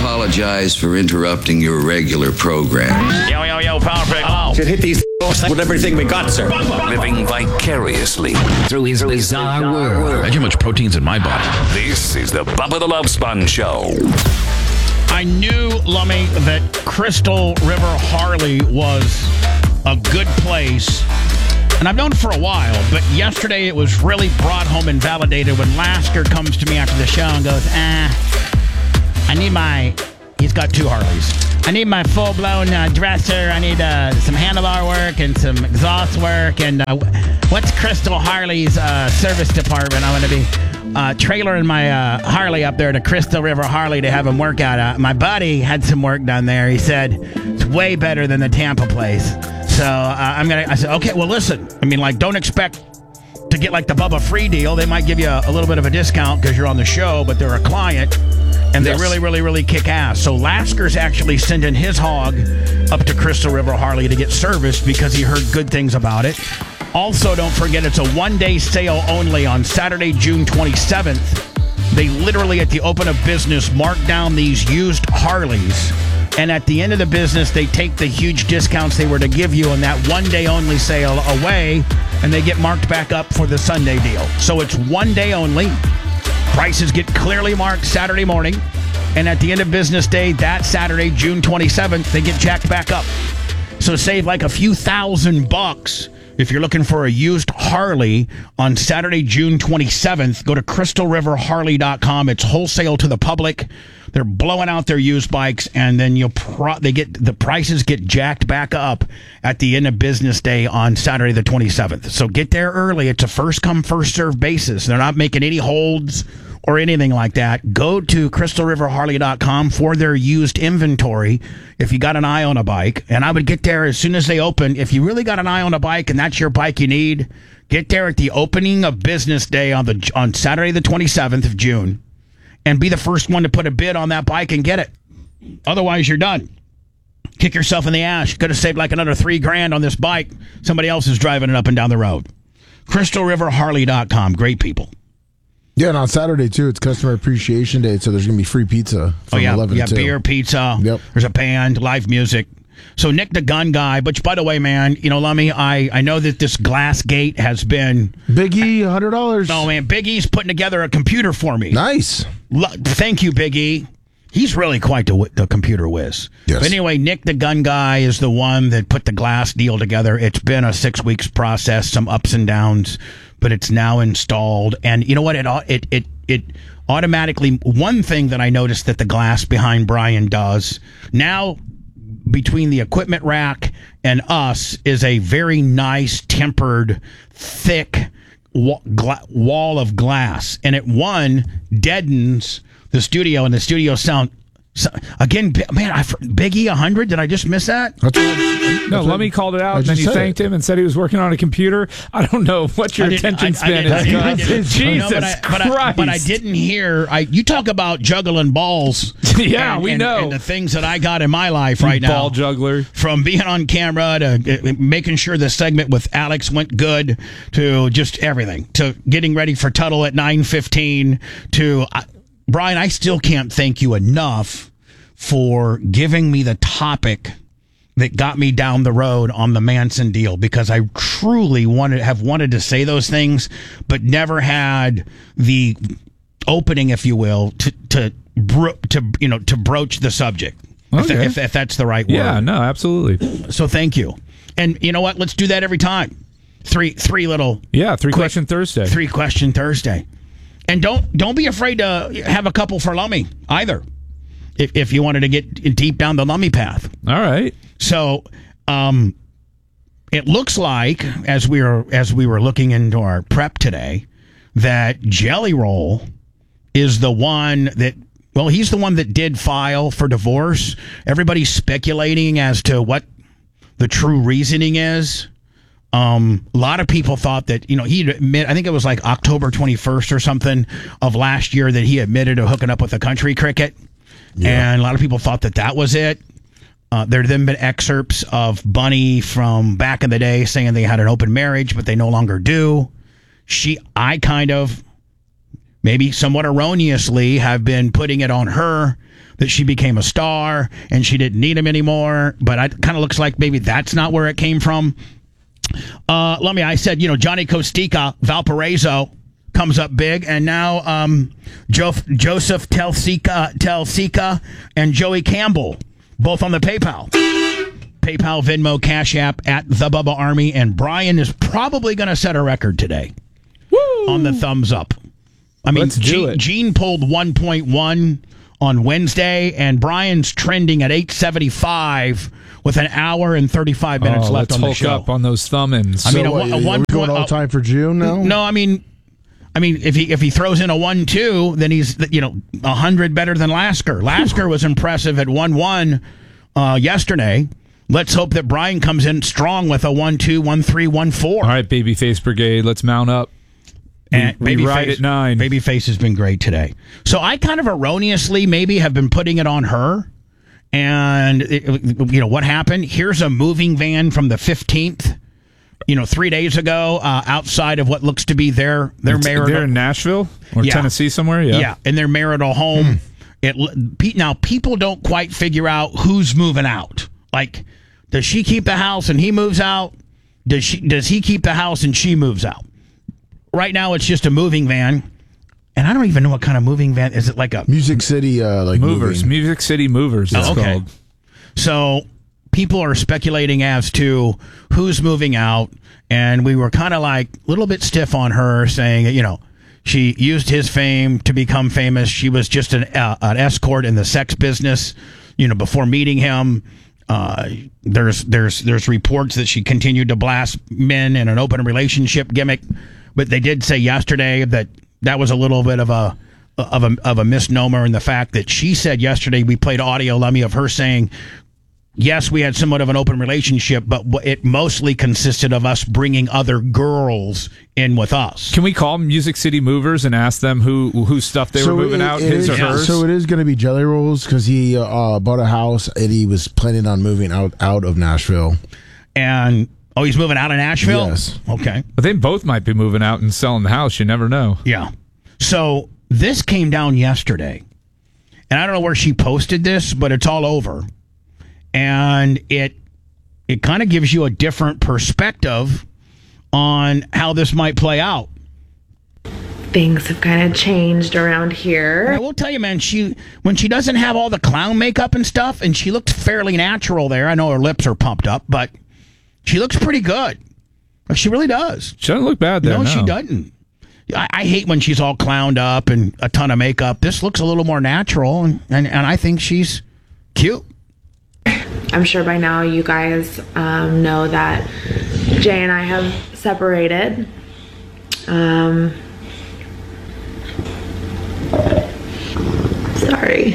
apologize for interrupting your regular program. Yo, Power Pick. Hello. Should hit these with everything we got, sir. Living vicariously through his bizarre world. Imagine how much protein's in my body. This is the Bubba the Love Sponge Show. I knew, Lummy, that Crystal River Harley was a good place. And I've known for a while, but yesterday it was really brought home and validated when Lasker comes to me after the show and goes, I need he's got 2 Harleys. I need my full-blown dresser. I need some handlebar work and some exhaust work. And what's Crystal Harley's service department? I'm going to be trailering my Harley up there to Crystal River Harley to have him work out. My buddy had some work done there. He said it's way better than the Tampa place. So I said, okay, well, listen. I mean, don't expect to get the Bubba free deal. They might give you a little bit of a discount because you're on the show, but they're a client, and they really, really, really kick ass. So Lasker's actually sending his hog up to Crystal River Harley to get serviced because he heard good things about it. Also, don't forget, it's a one-day sale only on Saturday, June 27th. They literally, at the open of business, mark down these used Harleys. And at the end of the business, they take the huge discounts they were to give you on that one-day-only sale away, and they get marked back up for the Sunday deal. So it's one day only. Prices get clearly marked Saturday morning. And at the end of business day, that Saturday, June 27th, they get jacked back up. So save a few $1,000 if you're looking for a used Harley on Saturday, June 27th. Go to crystalriverharley.com. It's wholesale to the public. They're blowing out their used bikes, and then the prices get jacked back up at the end of business day on Saturday the 27th. So get there early. It's a first come, first served basis. They're not making any holds or anything like that. Go to crystalriverharley.com for their used inventory if you got an eye on a bike. And I would get there as soon as they open. If you really got an eye on a bike and that's your bike you need, get there at the opening of business day on Saturday the 27th of June. And be the first one to put a bid on that bike and get it. Otherwise, you're done. Kick yourself in the ass. You could have saved another $3,000 on this bike. Somebody else is driving it up and down the road. CrystalRiverHarley.com. Great people. Yeah, and on Saturday, too, it's Customer Appreciation Day, so there's going to be free pizza from 11 to 2. Beer, pizza. Yep. There's a band, live music. So Nick the Gun Guy, which, by the way, man, Lummy, I know that this Glass Gate has been... Big E, $100. Oh, man, Big E's putting together a computer for me. Nice. Thank you, Big E. He's really quite the computer whiz. Yes. But anyway, Nick the Gun Guy is the one that put the glass deal together. It's been a 6 weeks process, some ups and downs, but it's now installed. And you know what? It automatically... One thing that I noticed that the glass behind Brian does now... between the equipment rack and us is a very nice, tempered, thick wall of glass. And it, deadens the studio and the studio sound. So, again, man, Big E 100? Did I just miss that? No, Lummy called it out, and then you thanked him and said he was working on a computer. I don't know what your attention span is. Jesus Christ. But I didn't hear. You talk about juggling balls. Yeah, we know. And the things that I got in my life right now. Ball juggler. From being on camera to making sure the segment with Alex went good to just everything. To getting ready for Tuttle at 9:15 to... Brian, I still can't thank you enough for giving me the topic that got me down the road on the Manson deal, because I truly have wanted to say those things, but never had the opening, if you will, to broach the subject. Okay. If that's the right word. Yeah, no, absolutely. So thank you. And you know what? Let's do that every time. Three question Thursday. 3 question Thursday. And don't be afraid to have a couple for Lummy either, if you wanted to get deep down the Lummy path. All right. So, it looks like as we were looking into our prep today, that Jelly Roll is the one that. Well, he's the one that did file for divorce. Everybody's speculating as to what the true reasoning is. A lot of people thought that, he'd admit, I think it was October 21st or something of last year that he admitted to hooking up with a country cricket. Yeah. And a lot of people thought that was it. There have then been excerpts of Bunny from back in the day saying they had an open marriage, but they no longer do. I kind of maybe somewhat erroneously, have been putting it on her that she became a star and she didn't need him anymore. But it kind of looks like maybe that's not where it came from. I said, Johnny Costica, Valparaiso, comes up big, and now Joseph Telsica and Joey Campbell, both on the PayPal, Venmo, Cash App at The Bubba Army, and Brian is probably going to set a record today. Woo! On the thumbs up. I mean, Gene pulled 1.1 on Wednesday, and Brian's trending at 875 with an hour and 35 minutes left on the show. Let's hulk up on those thumb-ins. I mean, are we going all time for June now? No, I mean, if he throws in a 1-2, then he's 100 better than Lasker. Lasker was impressive at 1-1 yesterday. Let's hope that Brian comes in strong with a 1-2, 1-3, 1-4. All right, Babyface Brigade, let's mount up. And we ride at 9. Babyface has been great today. So I kind of erroneously maybe have been putting it on her. And, what happened? Here's a moving van from the 15th, 3 days ago, outside of what looks to be their marital. They're in Nashville or Tennessee somewhere? Yeah, in their marital home. Now, people don't quite figure out who's moving out. Like, does she keep the house and he moves out? Does he keep the house and she moves out? Right now, it's just a moving van. And I don't even know what kind of moving van. Is it like a Music City Movers? Moving. Music City Movers. That's called. So people are speculating as to who's moving out, and we were kind of like a little bit stiff on her, saying she used his fame to become famous. She was just an escort in the sex business, before meeting him. There's reports that she continued to blast men in an open relationship gimmick, but they did say yesterday that was a little bit of a misnomer in the fact that she said yesterday, we played audio, Lemmy, of her saying, yes, we had somewhat of an open relationship, but it mostly consisted of us bringing other girls in with us. Can we call Music City Movers and ask them whose stuff they were moving out, his or hers? So it is going to be Jelly Rolls because he bought a house and he was planning on moving out of Nashville. And... Oh, he's moving out of Nashville? Yes. Okay. But they both might be moving out and selling the house. You never know. Yeah. So this came down yesterday. And I don't know where she posted this, but it's all over. And it kind of gives you a different perspective on how this might play out. Things have kind of changed around here. I will tell you, man, when she doesn't have all the clown makeup and stuff, and she looks fairly natural there. I know her lips are pumped up, but... she looks pretty good. She really does. She doesn't look bad there. No, she doesn't. I hate when she's all clowned up and a ton of makeup. This looks a little more natural, and I think she's cute. I'm sure by now you guys know that Jay and I have separated. Sorry.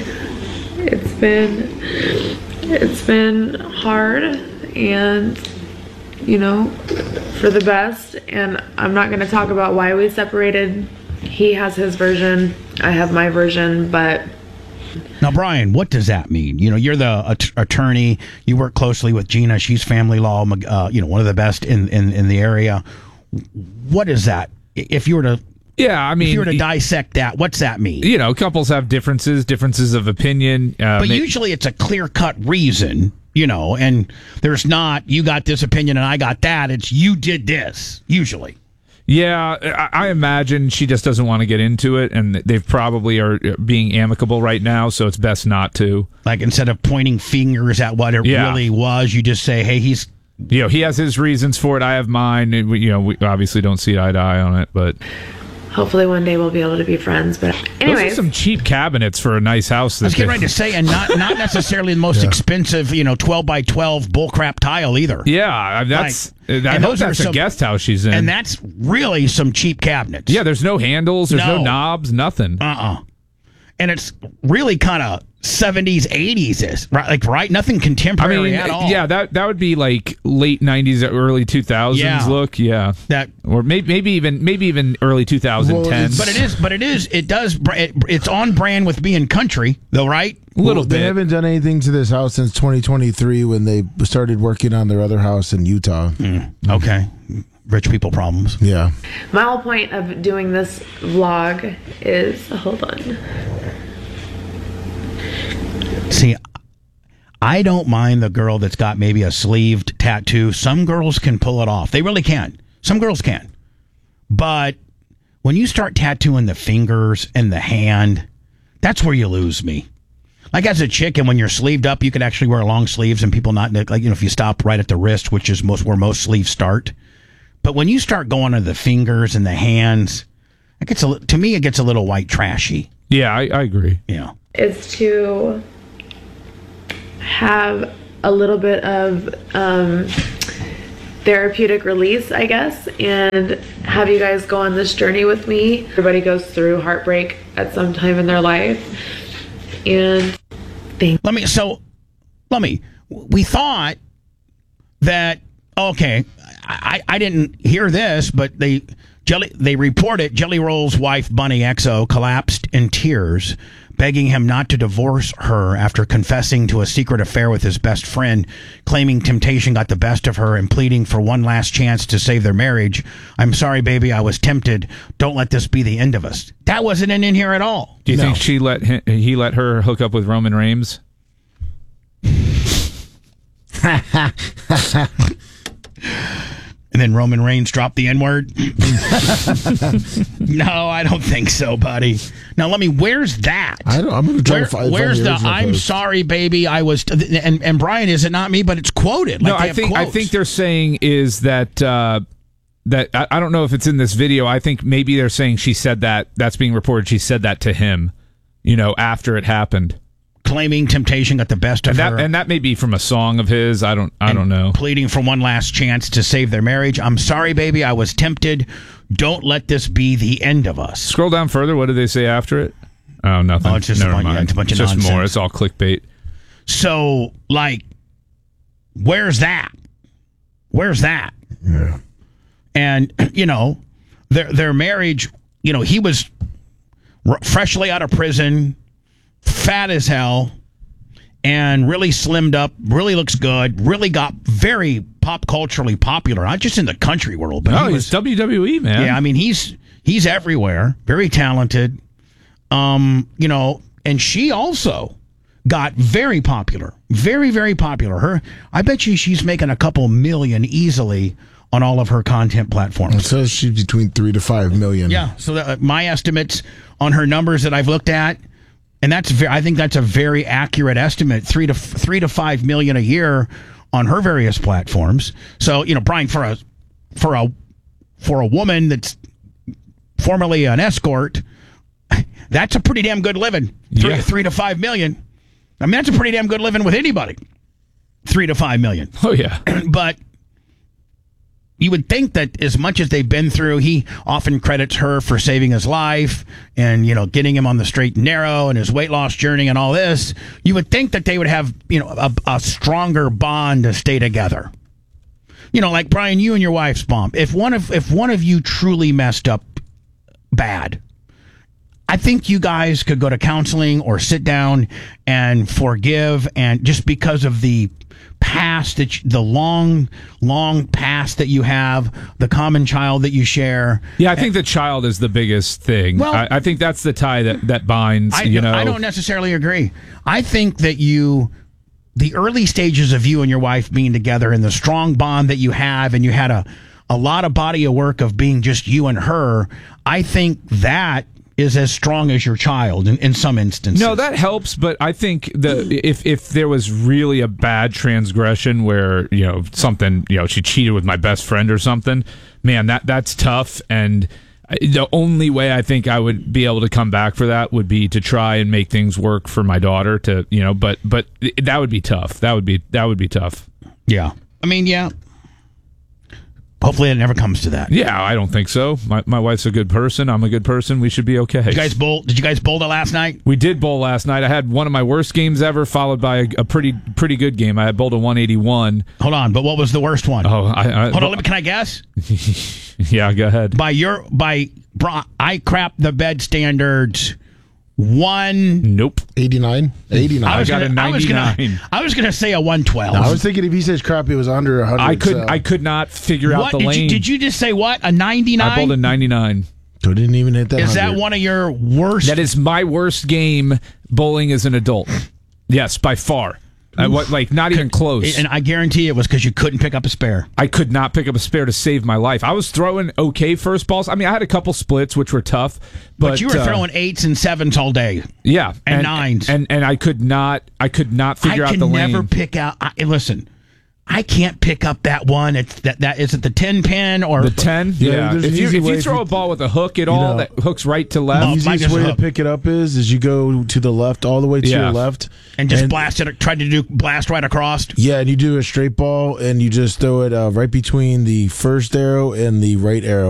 It's been hard and... for the best, and I'm not going to talk about why we separated. He has his version, I have my version, but... Now, Brian, what does that mean? You're the attorney, you work closely with Gina, she's family law, one of the best in the area. What is that? If you were to... Yeah, I mean... if you were to dissect that, what's that mean? Couples have differences of opinion. But usually it's a clear-cut reason... and there's not, you got this opinion and I got that. It's you did this, usually. Yeah, I imagine she just doesn't want to get into it, and they probably are being amicable right now, so it's best not to. Like, instead of pointing fingers at what it really was, you just say, hey, he's... he has his reasons for it, I have mine, and we obviously don't see eye to eye on it, but... hopefully one day we'll be able to be friends. But anyways, those are some cheap cabinets for a nice house. I was getting ready to say, and not necessarily the most expensive, 12 by 12 bullcrap tile either. Yeah, that's a guest house she's in, and that's really some cheap cabinets. Yeah, there's no handles, there's no knobs, nothing. And it's really kind of 70s, 80s, right? Nothing contemporary at all. Yeah, that would be like late 90s, early 2000s look. Yeah, or maybe even early 2010s. It's on brand with being country, though, right? A little bit. They haven't done anything to this house since 2023 when they started working on their other house in Utah. Okay. rich people problems. Yeah. My whole point of doing this vlog is, hold on. See, I don't mind the girl that's got maybe a sleeved tattoo. Some girls can pull it off. They really can. Some girls can. But when you start tattooing the fingers and the hand, that's where you lose me. Like as a chick, and when you're sleeved up, you can actually wear long sleeves, and people not like, if you stop right at the wrist, which is where most sleeves start. But when you start going to the fingers and the hands, to me it gets a little white trashy. Yeah, I agree. Yeah, is to have a little bit of therapeutic release, I guess, and have you guys go on this journey with me. Everybody goes through heartbreak at some time in their life, and we thought that, okay, I didn't hear this, but they reported Jelly Roll's wife Bunny XO collapsed in tears, begging him not to divorce her after confessing to a secret affair with his best friend, claiming temptation got the best of her and pleading for one last chance to save their marriage. "I'm sorry, baby, I was tempted. Don't let this be the end of us." That wasn't in here at all. Do you think he let her hook up with Roman Reigns? And then Roman Reigns dropped the N-word? No, I don't think so, buddy. Now, where's that? I'm going to try to find where's the "I'm post. sorry, baby, I was..." And Brian, is it not me, but it's quoted. No, I think they're saying is that that I don't know if it's in this video. I think maybe they're saying she said that. That's being reported. She said that to him, after it happened. Claiming temptation got the best of her. And that may be from a song of his. I don't know. Pleading for one last chance to save their marriage. "I'm sorry, baby, I was tempted. Don't let this be the end of us." Scroll down further. What do they say after it? Oh, nothing. Oh, it's just Never mind. It's a bunch of just nonsense. More. It's all clickbait. So, where's that? Where's that? Yeah. And, their marriage, he was freshly out of prison, fat as hell, and really slimmed up, really looks good, really got very pop culturally popular, not just in the country world. But he's WWE, man. Yeah, I mean, he's everywhere, very talented. And she also got very popular, very, very popular. I bet you she's making a couple million easily on all of her content platforms. It says she's between 3 to 5 million. Yeah, so my estimates on her numbers that I've looked at, and I think that's a very accurate estimate, 3 to 5 million a year on her various platforms. So, Brian, for a woman that's formerly an escort, that's a pretty damn good living. 3 to 5 million. I mean, that's a pretty damn good living with anybody. 3 to 5 million. Oh yeah. But you would think that as much as they've been through, he often credits her for saving his life and, getting him on the straight and narrow and his weight loss journey and all this. You would think that they would have, a stronger bond to stay together. Like Brian, you and your wife's bond. If one of you truly messed up bad, I think you guys could go to counseling or sit down and forgive, and just because of the past, the long past that you have, the common child that you share. Yeah, I think the child is the biggest thing. Well, I think that's the tie that binds. I don't necessarily agree. I think that the early stages of you and your wife being together and the strong bond that you have, and you had a lot of body of work of being just you and her, I think that is as strong as your child in some instances. No, that helps, but I think if there was really a bad transgression where, something, she cheated with my best friend or something, man, that's tough. And the only way I think I would be able to come back for that would be to try and make things work for my daughter but that would be tough. That would be tough. Yeah. I mean, yeah. Hopefully it never comes to that. Yeah, I don't think so. My wife's a good person. I'm a good person. We should be okay. Did you guys bowl it last night? We did bowl last night. I had one of my worst games ever, followed by a pretty good game. I had bowled a 181. Hold on, but what was the worst one? Oh, hold on. Can I guess? Yeah, go ahead. I crapped the bed standards Nope. 89? 89. I got a 99. I was gonna say a 112. No, I was thinking if he says crappy, it was under 100. I could not figure out the lane. Did you just say what? A 99? I bowled a 99. So it didn't even hit that. Is 100. that one of your worst? That is my worst game bowling as an adult. Yes, by far. Not even close. And I guarantee it was because you couldn't pick up a spare. I could not pick up a spare to save my life. I was throwing okay first balls. I mean, I had a couple splits, which were tough. But you were throwing 8s and 7s all day. Yeah. And 9s. And I could not figure out the lane. I can never pick out. Listen, I can't pick up that one. It's that is it the 10 pin or the 10? Yeah. If you throw a ball with a hook at all that hooks right to left, the easiest way to pick it up is you go to the left, all the way to your left, and just blast it. Try to do blast right across. Yeah, and you do a straight ball, and you just throw it right between the first arrow and the right arrow.